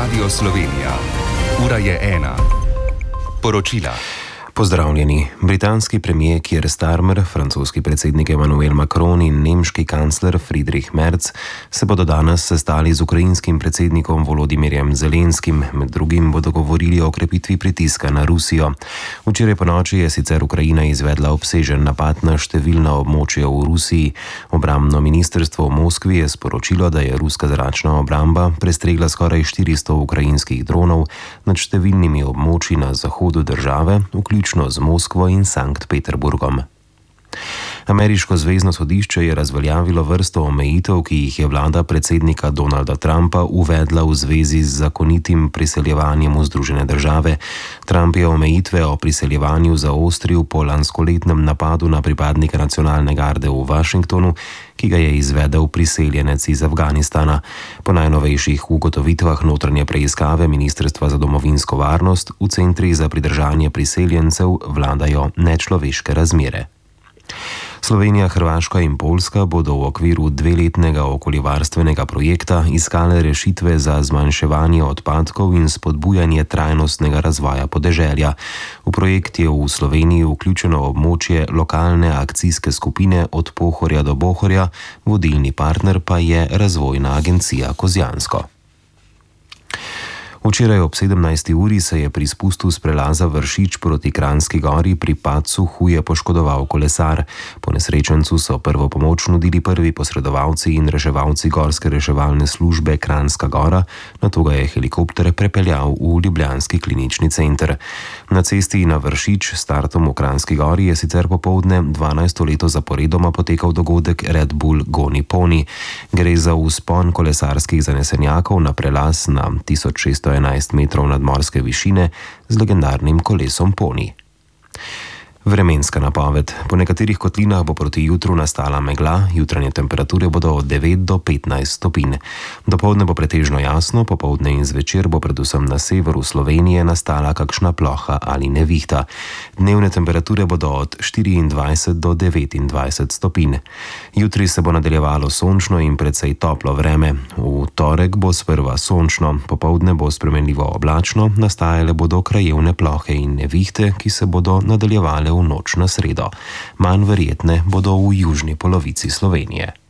Radio Slovenija. Ura je 1. Poročila. Pozdravljeni. Britanski premijer Keir Starmer, francoski predsednik Emmanuel Macron in nemški kancler Friedrich Merz se bodo danes sestali z ukrajinskim predsednikom Volodimirjem Zelenskim. Med drugim bodo govorili o krepitvi pritiska na Rusijo. Včeraj ponoči je sicer Ukrajina izvedla obsežen napad na številna območja v Rusiji. Obrambno ministrstvo v Moskvi je sporočilo, da je ruska zračna obramba prestregla skoraj 400 ukrajinskih dronov nad številnimi območji na zahodu države, vključno z Moskvo in Sankt Peterburgom. Ameriško zvezno sodišče je razveljavilo vrsto omejitev, ki jih je vlada predsednika Donalda Trumpa uvedla v zvezi z zakonitim priseljevanjem v Združene države. Trump je omejitve o priseljevanju zaostril po lanskoletnem napadu na pripadnika nacionalne garde v Washingtonu, ki ga je izvedel priseljenec iz Afganistana. Po najnovejših ugotovitvah notranje preiskave Ministrstva za domovinsko varnost v centrih za pridržanje priseljencev vladajo nečloveške razmere. Slovenija, Hrvaška in Poljska bodo v okviru dveletnega okoljevarstvenega projekta iskale rešitve za zmanjševanje odpadkov in spodbujanje trajnostnega razvoja podeželja. V projekt je v Sloveniji vključeno območje lokalne akcijske skupine Od Pohorja do Bohorja, vodilni partner pa je Razvojna agencija Kozjansko. Včeraj ob 17. uri se je pri spustu s prelaza Vršič proti Kranjski gori pri padcu huje poškodoval kolesar. Po nesrečencu so prvo pomoč nudili prvi posredovalci in reševalci gorske reševalne službe Kranjska gora, nato ga je helikopter prepeljal v ljubljanski klinični center. Na cesti na Vršič s startom v Kranjski gori je sicer popoldne 12. leto zaporedoma potekal dogodek Red Bull Goni Poni. Gre za vzpon kolesarskih zanesenjakov na prelaz na 1611 metrov nadmorske višine z legendarnim kolesom Poni. Vremenska napoved. Po nekaterih kotlinah bo proti jutru nastala megla, jutranje temperature bodo od 9 do 15 stopinj. Dopoldne bo pretežno jasno, popoldne in zvečer bo predvsem na severu Slovenije nastala kakšna ploha ali nevihta. Dnevne temperature bodo od 24 do 29 stopinj. Jutri se bo nadaljevalo sončno in precej toplo vreme. V torek bo sprva sončno, popoldne bo spremenljivo oblačno, nastajale bodo krajevne plohe in nevihte, ki se bodo nadaljevale v noč na sredo. Manj verjetne bodo v južni polovici Slovenije.